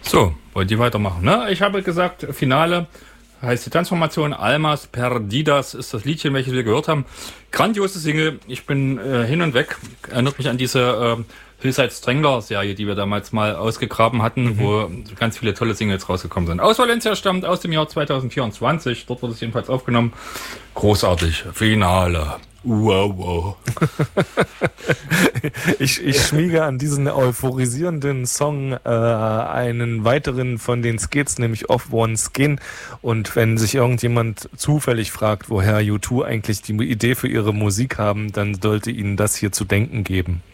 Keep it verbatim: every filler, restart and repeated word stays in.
So, wollt ihr weitermachen, ne? Ich habe gesagt, Finale heißt die Transformation. Almas Perdidas ist das Liedchen, welches wir gehört haben. Grandiose Single. Ich bin äh, hin und weg. Erinnert mich an diese äh, Hillside Strangler-Serie, die wir damals mal ausgegraben hatten, mhm. wo ganz viele tolle Singles rausgekommen sind. Aus Valencia stammt aus dem Jahr zwanzig vierundzwanzig. Dort wurde es jedenfalls aufgenommen. Großartig. Finale. Wow, wow. ich, ich schmiege an diesen euphorisierenden Song äh, einen weiteren von den Skits, nämlich Off One Skin. Und wenn sich irgendjemand zufällig fragt, woher U zwei eigentlich die Idee für ihre Musik haben, dann sollte ihnen das hier zu denken geben.